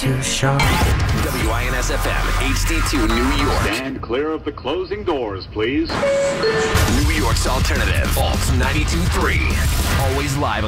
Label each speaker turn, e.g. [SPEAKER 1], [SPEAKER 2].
[SPEAKER 1] too sharp.
[SPEAKER 2] WINS-FM, HD2 New York.
[SPEAKER 3] Stand clear of the closing doors, please.
[SPEAKER 2] New York's alternative, Alt 92.3. Always live on